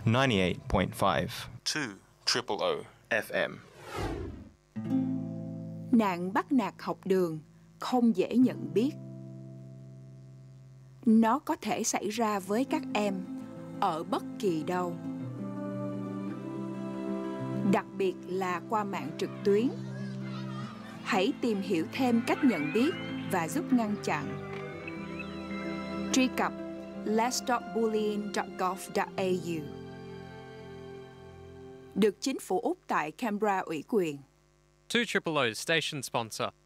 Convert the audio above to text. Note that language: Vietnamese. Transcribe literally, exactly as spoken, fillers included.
ninety-eight point five. two triple O F M. Nạn bắt nạt học đường không dễ nhận biết. Nó có thể xảy ra với các em ở bất kỳ đâu, đặc biệt là qua mạng trực tuyến. Hãy tìm hiểu thêm cách nhận biết và giúp ngăn chặn. Truy cập lets stop bullying dot gov dot a u. Được chính phủ Úc tại Canberra ủy quyền. two triple O station sponsor.